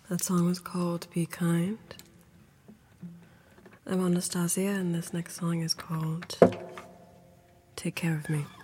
That song was called Be Kind. I'm Anastasia, and this next song is called Take Care of Me.